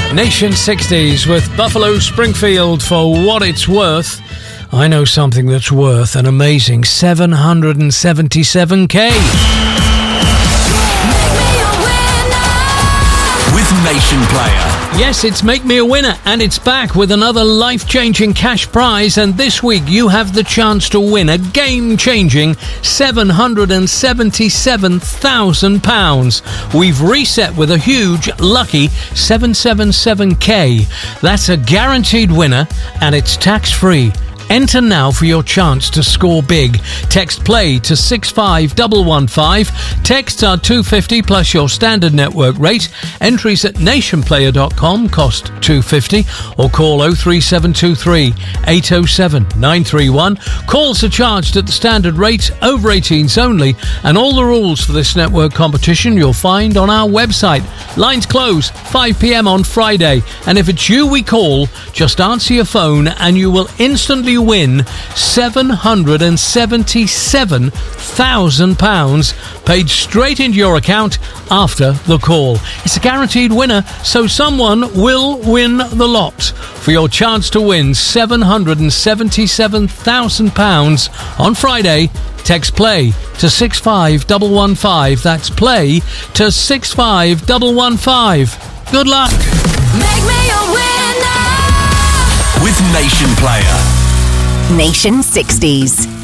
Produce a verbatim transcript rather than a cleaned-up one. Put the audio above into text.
Nation sixties with Buffalo Springfield for What It's Worth. I know something that's worth an amazing seven hundred seventy-seven K. With Nation Player. Yes, it's Make Me a Winner, and it's back with another life-changing cash prize, and this week you have the chance to win a game-changing seven hundred seventy-seven thousand pounds. We've reset with a huge, lucky seven seventy-seven K. That's a guaranteed winner, and it's tax-free. Enter now for your chance to score big. Text PLAY to six five one one five. Texts are two pounds fifty plus your standard network rate. Entries at nationplayer dot com cost two pounds fifty or call oh three seven two three eight oh seven nine three one. Calls are charged at the standard rate, over eighteens only, and all the rules for this network competition you'll find on our website. Lines close five p.m. on Friday, and if it's you we call, just answer your phone and you will instantly win seven hundred seventy-seven thousand pounds paid straight into your account after the call. It's a guaranteed winner, so someone will win the lot. For your chance to win seven hundred seventy-seven thousand pounds on Friday, text PLAY to six five one one five. That's PLAY to six five one one five. Good luck. Make me a winner with Nation Player. Nation sixties.